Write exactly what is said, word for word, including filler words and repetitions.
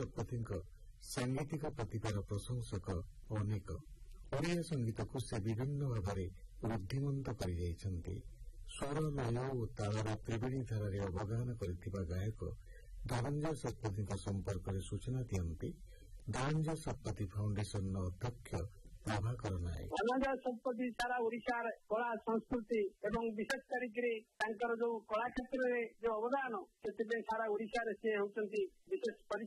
ଶତପଥୀ ସାଙ୍ଗୀତିକ ପ୍ରତିଭାର ପ୍ରଶଂସକ ଅନେକ। ଓଡ଼ିଆ ସଙ୍ଗୀତକୁ ସେ ବିଭିନ୍ନ ଭାବରେ ବୃଦ୍ଧିମନ୍ତ କରିଯାଇଛନ୍ତି। ସ୍ୱର ଲୟ ଓ ତାଳର ତ୍ରିବେଣୀ ଧାରାରେ ଅବଗାହନ କରିଥିବା ଗାୟକ ଧନଞ୍ଜୟ ଶତପଥୀଙ୍କ ସମ୍ପର୍କରେ ସୂଚନା ଦିଅନ୍ତି ଧନଞ୍ଜୟ ଶତପଥୀ ଫାଉଣ୍ଡେସନର ଅଧ୍ୟକ୍ଷ ପ୍ରଭାକର ନାୟକ। ଧନଞ୍ଜୟ ଶତପଥୀ ସାରା ଓଡ଼ିଶାର କଳା ସଂସ୍କୃତି ଏବଂ ବିଶେଷ କରିକି ତାଙ୍କର ଯୋଉ କଳା କ୍ଷେତ୍ରରେ ଯୋଉ ଅବଦାନ ସେଥିପାଇଁ ସାରା ଓଡ଼ିଶାରେ ସେ ହେଉଛନ୍ତି ବିଶେଷ